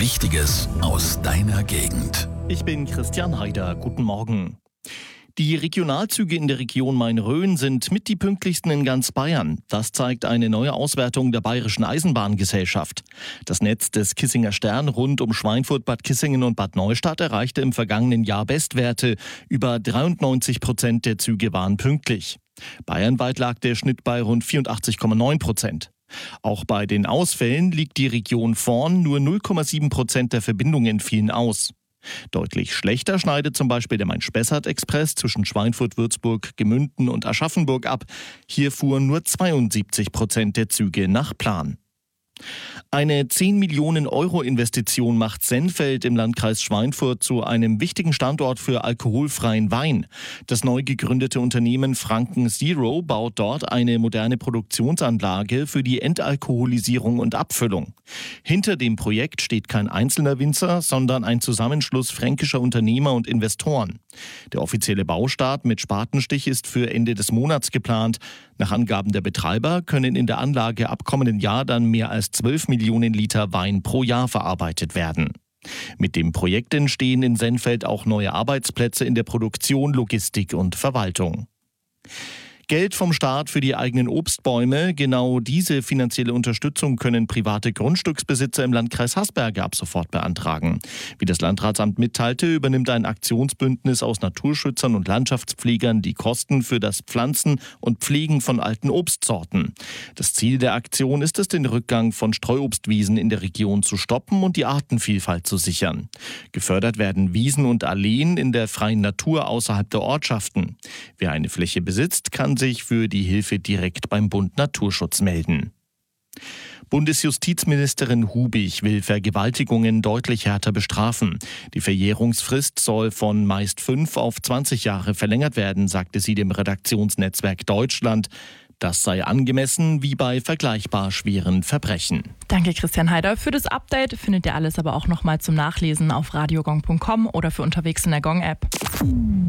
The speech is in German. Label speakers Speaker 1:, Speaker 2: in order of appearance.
Speaker 1: Wichtiges aus deiner Gegend.
Speaker 2: Ich bin Christian Haider. Guten Morgen. Die Regionalzüge in der Region Main-Rhön sind mit die pünktlichsten in ganz Bayern. Das zeigt eine neue Auswertung der Bayerischen Eisenbahngesellschaft. Das Netz des Kissinger Stern rund um Schweinfurt, Bad Kissingen und Bad Neustadt erreichte im vergangenen Jahr Bestwerte. Über 93% der Züge waren pünktlich. Bayernweit lag der Schnitt bei rund 84,9%. Auch bei den Ausfällen liegt die Region vorn, nur 0,7% der Verbindungen fielen aus. Deutlich schlechter schneidet zum Beispiel der Main-Spessart-Express zwischen Schweinfurt, Würzburg, Gemünden und Aschaffenburg ab. Hier fuhren nur 72% der Züge nach Plan. Eine 10 Millionen Euro Investition macht Sennfeld im Landkreis Schweinfurt zu einem wichtigen Standort für alkoholfreien Wein. Das neu gegründete Unternehmen Franken Zero baut dort eine moderne Produktionsanlage für die Entalkoholisierung und Abfüllung. Hinter dem Projekt steht kein einzelner Winzer, sondern ein Zusammenschluss fränkischer Unternehmer und Investoren. Der offizielle Baustart mit Spatenstich ist für Ende des Monats geplant. Nach Angaben der Betreiber können in der Anlage ab kommenden Jahr dann mehr als 12 Millionen Liter Wein pro Jahr verarbeitet werden. Mit dem Projekt entstehen in Sennfeld auch neue Arbeitsplätze in der Produktion, Logistik und Verwaltung. Geld vom Staat für die eigenen Obstbäume. Genau diese finanzielle Unterstützung können private Grundstücksbesitzer im Landkreis Hasberge ab sofort beantragen. Wie das Landratsamt mitteilte, übernimmt ein Aktionsbündnis aus Naturschützern und Landschaftspflegern die Kosten für das Pflanzen und Pflegen von alten Obstsorten. Das Ziel der Aktion ist es, den Rückgang von Streuobstwiesen in der Region zu stoppen und die Artenvielfalt zu sichern. Gefördert werden Wiesen und Alleen in der freien Natur außerhalb der Ortschaften. Wer eine Fläche besitzt, kann sich für die Hilfe direkt beim Bund Naturschutz melden. Bundesjustizministerin Hubig will Vergewaltigungen deutlich härter bestrafen. Die Verjährungsfrist soll von meist 5 auf 20 Jahre verlängert werden, sagte sie dem Redaktionsnetzwerk Deutschland. Das sei angemessen wie bei vergleichbar schweren Verbrechen.
Speaker 3: Danke Christian Haider. Für das Update findet ihr alles aber auch nochmal zum Nachlesen auf radiogong.com oder für unterwegs in der Gong-App.